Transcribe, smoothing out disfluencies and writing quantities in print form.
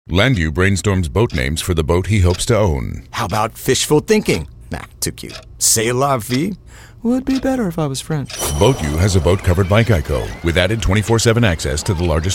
Landu brainstorms boat names for the boat he hopes to own. How about fishful thinking? Nah, too cute. C'est la vie? Would be better if I was French. Boat U has a boat covered by Geico with added 24/7 access to the largest